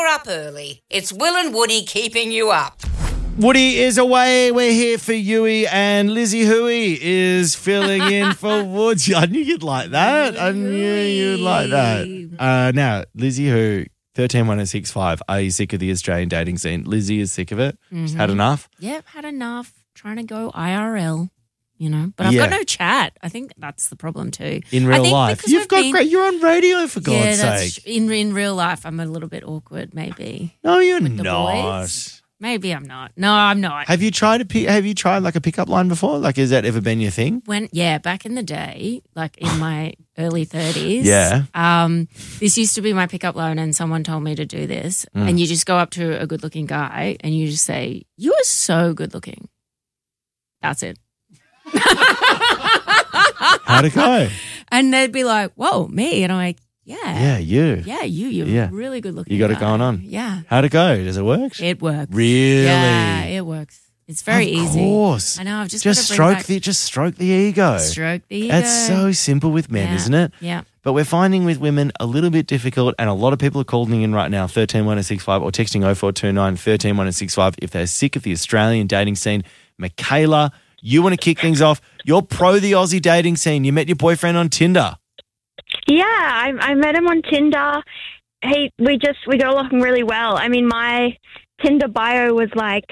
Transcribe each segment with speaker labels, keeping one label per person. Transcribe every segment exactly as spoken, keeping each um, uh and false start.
Speaker 1: up early. It's Will and Woody keeping you up.
Speaker 2: Woody is away. We're here for Yui, and Lizzie Hui is filling in for Woods. I knew you'd like that. I knew you'd like that. Uh, now, Lizzie Hui, thirteen one oh six five. Are you sick of the Australian dating scene? Lizzie is sick of it.
Speaker 3: Mm-hmm.
Speaker 2: She's had enough.
Speaker 3: Yep, had enough. Trying to go I R L, you know. But I've
Speaker 2: Yeah.
Speaker 3: got no chat. I think that's the problem too.
Speaker 2: In
Speaker 3: I
Speaker 2: real
Speaker 3: think
Speaker 2: life,
Speaker 3: because
Speaker 2: you've
Speaker 3: we've
Speaker 2: got
Speaker 3: been-
Speaker 2: great. You're on radio for
Speaker 3: Yeah,
Speaker 2: God's
Speaker 3: that's
Speaker 2: sake.
Speaker 3: in in real life. I'm a little bit awkward, maybe.
Speaker 2: No, you're
Speaker 3: with the
Speaker 2: not.
Speaker 3: boys. Maybe I'm not. No, I'm not.
Speaker 2: Have you tried a pi- Have you tried like a pickup line before? Like, has that ever been your thing?
Speaker 3: When yeah, back in the day, like in my early thirties.
Speaker 2: Yeah.
Speaker 3: Um, this used to be my pickup line, and someone told me to do this.
Speaker 2: Mm.
Speaker 3: And you just go up to a good-looking guy, and you just say, "You are so good-looking." That's it.
Speaker 2: How'd it go?
Speaker 3: And they'd be like, "Whoa, me?" And I'm like, "Yeah,
Speaker 2: Yeah, you.
Speaker 3: yeah, you, you're
Speaker 2: Yeah.
Speaker 3: really good-looking.
Speaker 2: You got it
Speaker 3: guy."
Speaker 2: going on.
Speaker 3: Yeah,
Speaker 2: How'd it go? Does it work?
Speaker 3: it works.
Speaker 2: Really?
Speaker 3: Yeah, it works. It's very
Speaker 2: of
Speaker 3: easy.
Speaker 2: Of course.
Speaker 3: I know. I've just
Speaker 2: just
Speaker 3: gotta bring
Speaker 2: stroke
Speaker 3: back-
Speaker 2: the just stroke the ego.
Speaker 3: stroke the ego.
Speaker 2: That's so simple with men,
Speaker 3: Yeah.
Speaker 2: isn't it?
Speaker 3: Yeah.
Speaker 2: But we're finding with women a little bit difficult, and a lot of people are calling in right now, thirteen one oh six five, or texting oh four two nine, thirteen one oh six five if they're sick of the Australian dating scene. Michaela, you want to kick things off. You're pro the Aussie dating scene. You met your boyfriend on Tinder.
Speaker 4: Yeah, I, I met him on Tinder. He, we just we got along really well. I mean, my Tinder bio was like,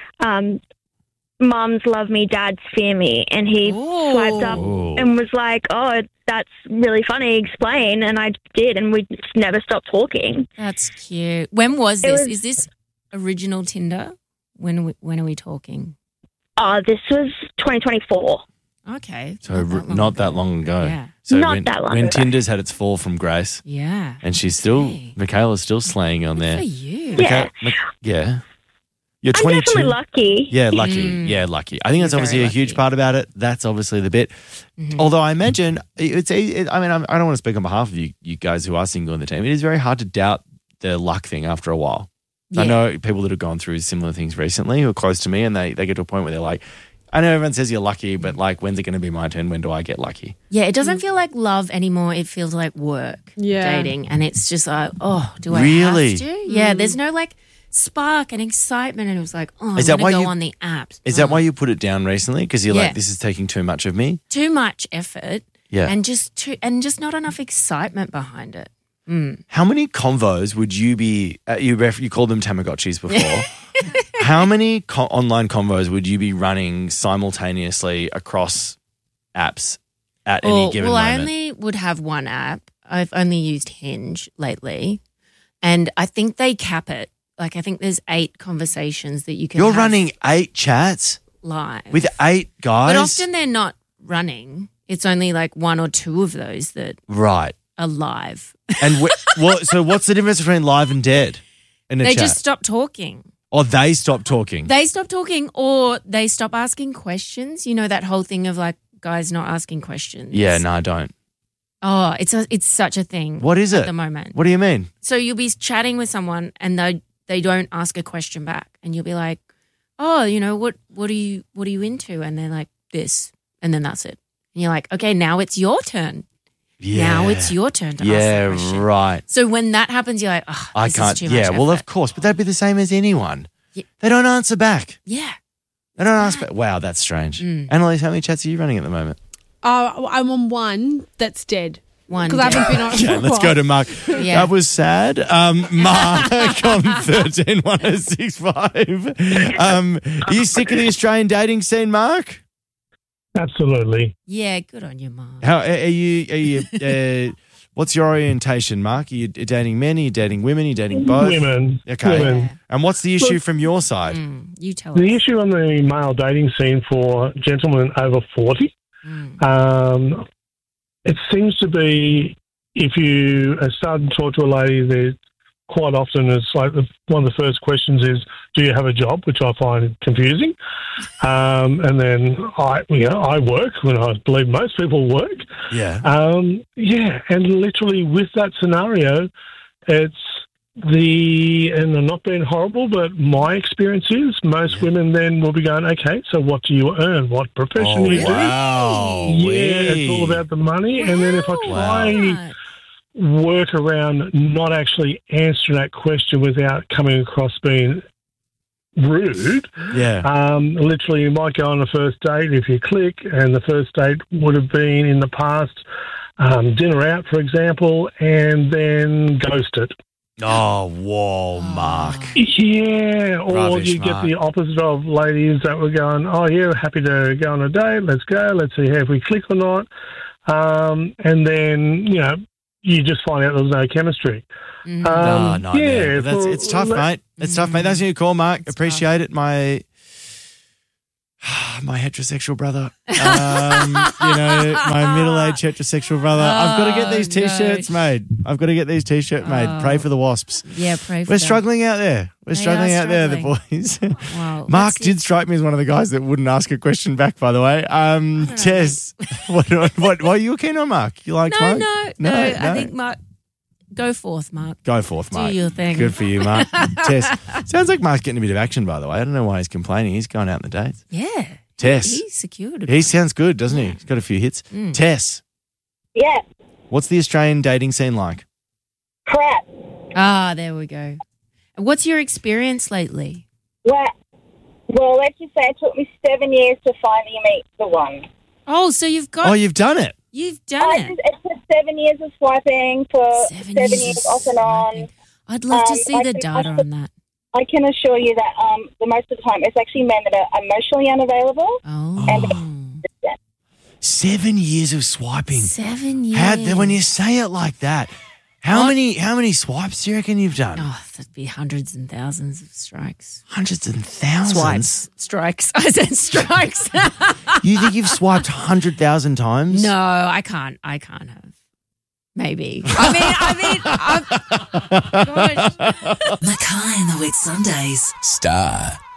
Speaker 4: um, "Mums love me, dads fear me," and he
Speaker 3: Ooh.
Speaker 4: swiped up
Speaker 2: Ooh.
Speaker 4: and was like, "Oh, that's really funny. Explain." And I did, and we just never stopped talking.
Speaker 3: That's cute. When was
Speaker 4: It
Speaker 3: this?
Speaker 4: was-
Speaker 3: Is this original Tinder? When are we, when are we talking?
Speaker 4: Oh, this was twenty twenty-four.
Speaker 3: Okay.
Speaker 2: So r- not that long ago.
Speaker 3: Yeah.
Speaker 2: So
Speaker 4: Not
Speaker 2: when,
Speaker 4: that long
Speaker 2: when
Speaker 4: ago.
Speaker 2: Tinder's had its fall from grace,
Speaker 3: Yeah.
Speaker 2: and she's still,
Speaker 3: Hey.
Speaker 2: Michaela's still slaying on
Speaker 3: Good
Speaker 2: there.
Speaker 3: for you.
Speaker 4: Yeah.
Speaker 2: Micha- Mi- yeah. You're
Speaker 4: I'm
Speaker 2: twenty-two.
Speaker 4: definitely lucky.
Speaker 2: Yeah, lucky.
Speaker 3: Mm.
Speaker 2: Yeah, lucky. I think that's
Speaker 3: You're
Speaker 2: obviously a
Speaker 3: very
Speaker 2: huge
Speaker 3: lucky.
Speaker 2: part about it. That's obviously the bit.
Speaker 3: Mhm.
Speaker 2: Although I imagine it's. It, I mean, I'm, I don't want to speak on behalf of you, you guys who are single in the team. It is very hard to doubt the luck thing after a while. I
Speaker 3: Yeah.
Speaker 2: know people that have gone through similar things recently who are close to me, and they they get to a point where they're like, I know everyone says you're lucky, but like, when's it going to be my turn? When do I get lucky?
Speaker 3: Yeah, it doesn't feel like love anymore. It feels like work,
Speaker 5: Yeah.
Speaker 3: dating. And it's just like, oh, do I
Speaker 2: Really?
Speaker 3: have to? Yeah, there's no like spark and excitement. And it was like, oh, I'm
Speaker 2: Is that
Speaker 3: going
Speaker 2: why
Speaker 3: to go
Speaker 2: you-
Speaker 3: on the apps.
Speaker 2: Is
Speaker 3: Oh,
Speaker 2: that why you put it down recently? Because you're
Speaker 3: Yeah.
Speaker 2: like, this is taking too much of me?
Speaker 3: Too much effort
Speaker 2: Yeah.
Speaker 3: and just too, and just not enough excitement behind it. Mm.
Speaker 2: How many convos would you be, uh, you, ref, you called them Tamagotchis before. How many co- online convos would you be running simultaneously across apps at any
Speaker 3: Well,
Speaker 2: given
Speaker 3: well I
Speaker 2: moment?
Speaker 3: only would have one app. I've only used Hinge lately. And I think they cap it. Like, I think there's eight conversations that you can
Speaker 2: You're
Speaker 3: have
Speaker 2: running eight chats
Speaker 3: live.
Speaker 2: with eight guys?
Speaker 3: But often they're not running. It's only like one or two of those that
Speaker 2: Right.
Speaker 3: are live.
Speaker 2: And wh- what? So what's the difference between live and dead in a
Speaker 3: They
Speaker 2: chat?
Speaker 3: just stop talking.
Speaker 2: or they stop talking?
Speaker 3: They stop talking or they stop asking questions. You know, that whole thing of like guys not asking questions.
Speaker 2: yeah, no, I don't.
Speaker 3: Oh, it's a, it's such a thing.
Speaker 2: What is
Speaker 3: at
Speaker 2: it?
Speaker 3: the moment?
Speaker 2: What do you mean?
Speaker 3: So you'll be chatting with someone and they they don't ask a question back, and you'll be like, "Oh, you know what? What are you what are you into?" And they're like, "This," and then that's it. And you're like, "Okay, now it's your turn.
Speaker 2: Yeah.
Speaker 3: Now it's your turn to ask
Speaker 2: Yeah,
Speaker 3: the question."
Speaker 2: right.
Speaker 3: So when that happens, you're like, "Oh,
Speaker 2: I
Speaker 3: this
Speaker 2: can't.
Speaker 3: Is too much
Speaker 2: Yeah, well,
Speaker 3: effort."
Speaker 2: of course, but that'd be the same as anyone.
Speaker 3: Yeah.
Speaker 2: They don't answer back.
Speaker 3: yeah."
Speaker 2: They don't answer back. Wow, that's strange.
Speaker 3: Mm.
Speaker 2: Annalise, how many chats are you running at the moment?
Speaker 5: Uh, I'm on one that's dead.
Speaker 3: One
Speaker 5: Because I
Speaker 3: day.
Speaker 5: haven't been on it for
Speaker 2: Okay,
Speaker 5: a
Speaker 2: let's
Speaker 5: while.
Speaker 2: go to Mark.
Speaker 3: Yeah.
Speaker 2: That was sad. Um, Mark on thirteen one oh six five. Um, are you sick of the Australian dating scene, Mark?
Speaker 6: Absolutely.
Speaker 3: Yeah, good on you, Mom.
Speaker 2: How are you? Are you? Uh, what's your orientation, Mark? Are you dating men? Are you dating women? Are you dating both?
Speaker 6: Women.
Speaker 2: Okay.
Speaker 6: Women.
Speaker 2: And what's the issue from your side?
Speaker 3: Mm, you tell
Speaker 6: The
Speaker 3: us.
Speaker 6: issue on the male dating scene for gentlemen over forty,
Speaker 3: Mm.
Speaker 6: um, it seems to be if you are starting to talk to a lady, there quite often it's like the, one of the first questions is, "Do you have a job?" Which I find confusing. Um, and then I, you know, I work when I believe most people work.
Speaker 2: Yeah.
Speaker 6: Um, yeah, and literally with that scenario, it's the, and I'm not being horrible, but my experience is most
Speaker 2: Yeah.
Speaker 6: women then will be going, okay, so what do you earn? What profession
Speaker 2: Oh,
Speaker 6: do you
Speaker 2: wow.
Speaker 6: do? Yeah, it's all about the money. And then if I try
Speaker 3: Right.
Speaker 6: work around not actually answering that question without coming across being rude.
Speaker 2: Yeah.
Speaker 6: Um, literally, you might go on a first date if you click, and the first date would have been in the past um, dinner out, for example, and then ghost it.
Speaker 2: Oh, whoa, Mark.
Speaker 6: Yeah, or
Speaker 2: Rubbish,
Speaker 6: you get
Speaker 2: Mark.
Speaker 6: the opposite of ladies that were going, oh, yeah, happy to go on a date, let's go, let's see if we click or not. Um, and then, you know, you just find out there was no chemistry.
Speaker 3: Mm.
Speaker 2: Oh,
Speaker 6: Um,
Speaker 2: no,
Speaker 6: yeah,
Speaker 2: That's,
Speaker 6: for-
Speaker 2: it's tough,
Speaker 6: let-
Speaker 2: mate. It's tough, mate. That's your call, Mark.
Speaker 3: It's
Speaker 2: Appreciate it. My my heterosexual brother. Um, you know, my middle-aged heterosexual brother. I've got to get these
Speaker 3: Oh, no.
Speaker 2: T-shirts made. I've got to get these T-shirts made.
Speaker 3: Oh.
Speaker 2: Pray for the wasps.
Speaker 3: Yeah, pray for
Speaker 2: We're
Speaker 3: them.
Speaker 2: struggling out there. We're
Speaker 3: They
Speaker 2: struggling
Speaker 3: are
Speaker 2: out there, the
Speaker 3: struggling.
Speaker 2: boys.
Speaker 3: Wow.
Speaker 2: Mark
Speaker 3: Let's see.
Speaker 2: did strike me as one of the guys that wouldn't ask a question back, by the way. Um, Tess, what, what, what, what are you keen on, Mark? You like
Speaker 3: No,
Speaker 2: Mark?
Speaker 3: no, no, I think Mark, go forth, Mark.
Speaker 2: Go forth, Mark.
Speaker 3: Do your thing.
Speaker 2: Good for you, Mark. Tess. Sounds like Mark's getting a bit of action, by the way. I don't know why he's complaining. He's going out on the dates.
Speaker 3: Yeah.
Speaker 2: Tess.
Speaker 3: He secured it.
Speaker 2: He sounds good, doesn't he? He's got a few hits.
Speaker 3: Mm.
Speaker 2: Tess,
Speaker 7: Yeah,
Speaker 2: what's the Australian dating scene like?
Speaker 7: crap.
Speaker 3: Ah, there we go. What's your experience lately?
Speaker 7: Well, well, let's just say it took me seven years to finally meet the one.
Speaker 3: Oh, so you've got,
Speaker 2: Oh, you've done it.
Speaker 3: you've
Speaker 7: I
Speaker 3: done
Speaker 7: just,
Speaker 3: it.
Speaker 7: it took seven years of swiping for
Speaker 3: Seven,
Speaker 7: seven,
Speaker 3: years,
Speaker 7: years,
Speaker 3: of
Speaker 7: off and
Speaker 3: swiping.
Speaker 7: on.
Speaker 3: I'd love to
Speaker 7: Um,
Speaker 3: see
Speaker 7: I
Speaker 3: the
Speaker 7: think
Speaker 3: data
Speaker 7: I should-
Speaker 3: on that.
Speaker 7: I can assure you that um, the most of the time it's actually men that are emotionally unavailable.
Speaker 3: Oh.
Speaker 7: And-
Speaker 2: Seven years of swiping.
Speaker 3: Seven years.
Speaker 2: How, when you say it like that, how
Speaker 3: What?
Speaker 2: many how many swipes do you reckon you've done?
Speaker 3: Oh, that'd be hundreds and thousands of strikes.
Speaker 2: Hundreds and thousands.
Speaker 3: Swipes. Strikes. I said strikes.
Speaker 2: You think you've swiped hundred thousand times?
Speaker 3: No, I can't. I can't have. Maybe. I mean, I mean, I'm, gosh.
Speaker 8: Mackay and the Wit Sundays.
Speaker 9: Star